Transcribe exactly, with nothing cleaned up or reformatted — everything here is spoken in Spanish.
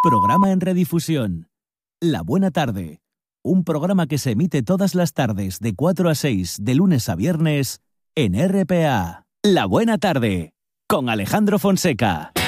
Programa en redifusión. La Buena Tarde. Un programa que se emite todas las tardes de cuatro a seis de lunes a viernes en R P A. La Buena Tarde con Alejandro Fonseca.